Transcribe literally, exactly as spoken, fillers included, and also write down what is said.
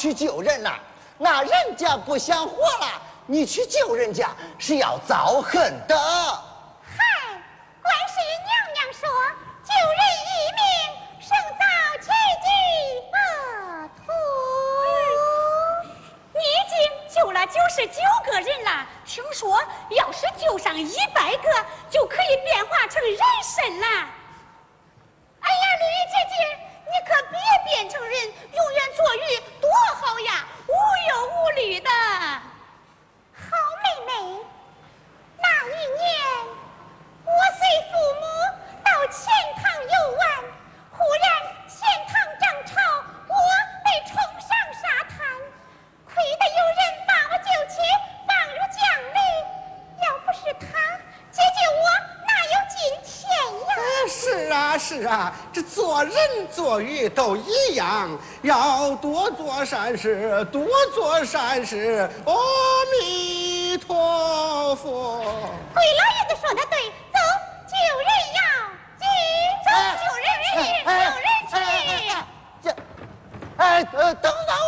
去救人了，那人家不想活了，你去救人家是要遭恨的。 嗨，观世音娘娘说，救人一命，胜造七级佛土。 你已经救了九十九个人了，听说要是救上一百个，就可以变化成人参了。 哎呀，绿衣姐姐，你可别变成人，永远做鱼，多好呀，无忧无虑的。好妹妹，那一年我随父母到钱塘游玩，忽然钱塘涨潮，我被冲上沙滩，亏得有人把我救起，放入江里。要不是他解救我，哪有今天呀？ 啊是啊是啊，这做人做鱼都一样，要多做善事，多做善事。阿弥陀佛。 鬼老爷